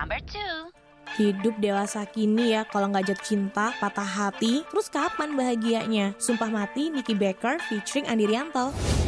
Number 2. Hidup dewasa kini ya, kalau nggak jatuh cinta, patah hati, terus kapan bahagianya? Sumpah Mati, Nicky Baker featuring Andi Rianto.